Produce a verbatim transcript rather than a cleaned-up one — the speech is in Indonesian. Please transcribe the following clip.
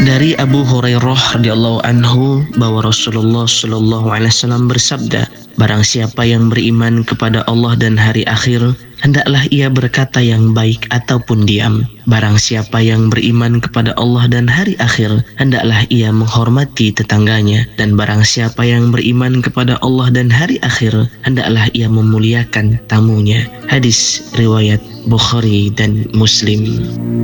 Dari Abu Hurairah radhiyallahu anhu bahwa Rasulullah shallallahu alaihi wasallam bersabda, barang siapa yang beriman kepada Allah dan hari akhir, hendaklah ia berkata yang baik ataupun diam. Barang siapa yang beriman kepada Allah dan hari akhir, hendaklah ia menghormati tetangganya. Dan barang siapa yang beriman kepada Allah dan hari akhir, hendaklah ia memuliakan tamunya. Hadis riwayat Bukhari dan Muslim.